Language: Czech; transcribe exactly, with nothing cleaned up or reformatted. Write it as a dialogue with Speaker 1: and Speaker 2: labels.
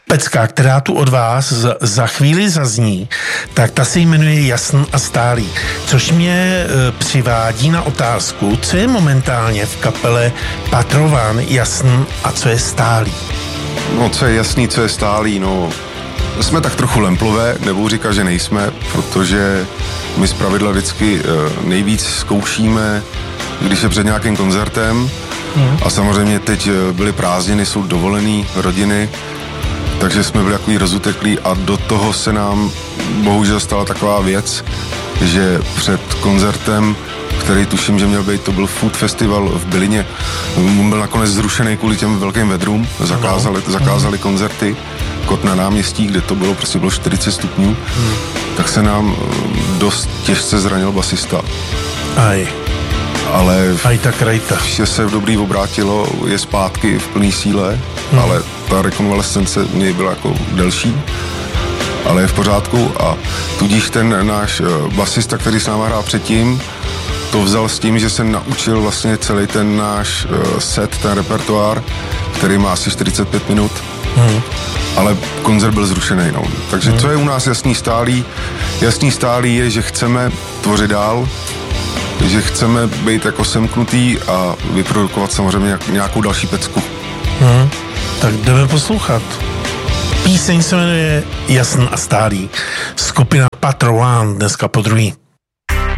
Speaker 1: Pecka, která tu od vás za, za chvíli zazní, tak ta se jmenuje Jasný a stálý, což mě e, přivádí na otázku, co je momentálně v kapele Patrován jasný a co je stálý.
Speaker 2: No, co je jasný, co je stálý, no... Jsme tak trochu lemplové, nebudu říkat, že nejsme, protože my zpravidla vždycky nejvíc zkoušíme, když je před nějakým koncertem mm. a samozřejmě teď byly prázdniny, jsou dovolený rodiny, takže jsme byli takový rozuteklí a do toho se nám bohužel stala taková věc, že před koncertem, který tuším, že měl být, to byl Food Festival v Bylině, byl nakonec zrušený kvůli těm velkým vedrům, zakázali, zakázali koncerty, kot na náměstí, kde to bylo, prostě bylo čtyřicet stupňů, hmm. tak se nám dost těžce zranil basista.
Speaker 1: Aj.
Speaker 2: Ale
Speaker 1: Aj tak rejta.
Speaker 2: Vše se v dobrý obrátilo, je zpátky v plný síle, hmm. ale ta rekonvalescence u něj byla jako delší, ale je v pořádku a tudíž ten náš basista, který s náma hrál předtím, to vzal s tím, že se naučil vlastně celý ten náš set, ten repertoár, který má asi čtyřicet pět minut, hmm. ale koncert byl zrušený. No. Takže hmm. co je u nás jasný stálý? Jasný stálý je, že chceme tvořit dál, že chceme být jako semknutý a vyprodukovat samozřejmě nějakou další pecku.
Speaker 1: Hmm. Tak jdeme poslouchat. Píseň se jmenuje Jasný a stálý. Skupina Patrován dneska po druhý.